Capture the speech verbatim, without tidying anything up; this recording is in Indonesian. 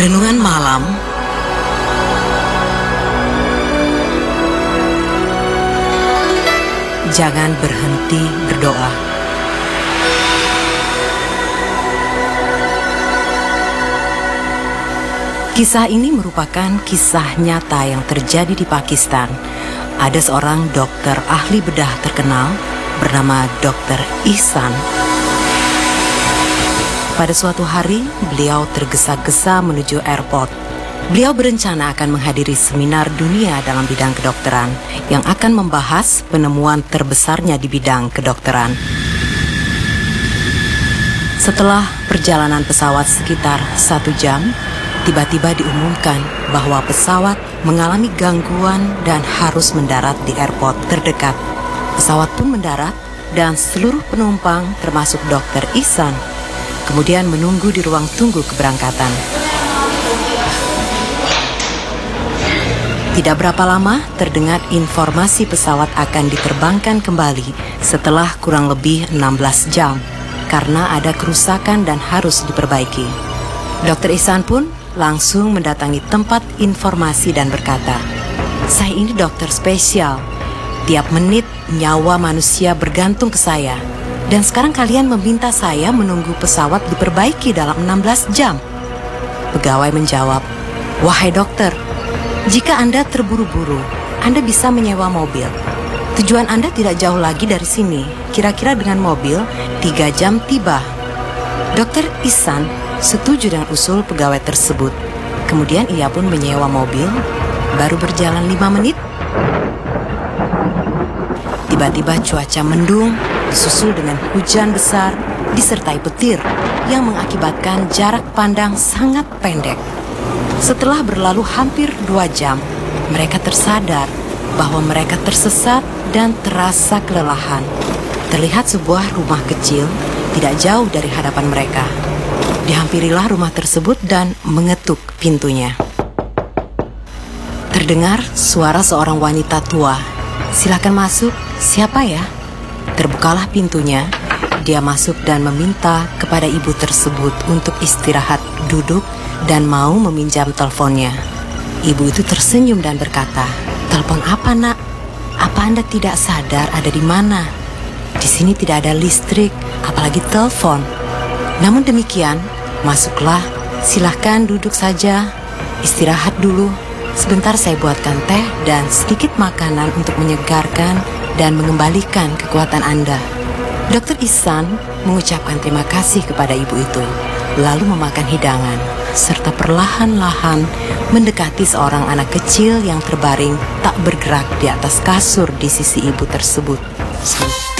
Renungan malam jangan berhenti berdoa. Kisah ini merupakan kisah nyata yang terjadi di Pakistan. Ada seorang dokter ahli bedah terkenal bernama dokter Ihsan. Pada suatu hari, beliau tergesa-gesa menuju airport. Beliau berencana akan menghadiri seminar dunia dalam bidang kedokteran yang akan membahas penemuan terbesarnya di bidang kedokteran. Setelah perjalanan pesawat sekitar satu jam, tiba-tiba diumumkan bahwa pesawat mengalami gangguan dan harus mendarat di airport terdekat. Pesawat pun mendarat dan seluruh penumpang termasuk dokter Ihsan kemudian menunggu di ruang tunggu keberangkatan. Tidak berapa lama terdengar informasi pesawat akan diterbangkan kembali setelah kurang lebih enam belas jam karena ada kerusakan dan harus diperbaiki. dokter Ihsan pun langsung mendatangi tempat informasi dan berkata, "Saya ini dokter spesial. Tiap menit nyawa manusia bergantung ke saya. Dan sekarang kalian meminta saya menunggu pesawat diperbaiki dalam enam belas jam. Pegawai menjawab, "Wahai dokter, jika Anda terburu-buru, Anda bisa menyewa mobil. Tujuan Anda tidak jauh lagi dari sini. Kira-kira dengan mobil, tiga jam tiba." dokter Ihsan setuju dengan usul pegawai tersebut. Kemudian ia pun menyewa mobil. Baru berjalan lima menit, tiba-tiba cuaca mendung, disusul dengan hujan besar, disertai petir yang mengakibatkan jarak pandang sangat pendek. Setelah berlalu hampir dua jam, mereka tersadar bahwa mereka tersesat dan terasa kelelahan. Terlihat sebuah rumah kecil tidak jauh dari hadapan mereka. Dihampirilah rumah tersebut dan mengetuk pintunya. Terdengar suara seorang wanita tua. "Silakan masuk, siapa ya?" Terbukalah pintunya. Dia masuk dan meminta kepada ibu tersebut untuk istirahat duduk dan mau meminjam teleponnya. Ibu itu tersenyum dan berkata, "Telepon apa, Nak? Apa Anda tidak sadar ada di mana? Di sini tidak ada listrik, apalagi telepon." Namun demikian, masuklah, silahkan duduk saja, istirahat dulu. Sebentar saya buatkan teh dan sedikit makanan untuk menyegarkan dan mengembalikan kekuatan Anda. dokter Ihsan mengucapkan terima kasih kepada ibu itu, lalu memakan hidangan, serta perlahan-lahan mendekati seorang anak kecil yang terbaring tak bergerak di atas kasur di sisi ibu tersebut.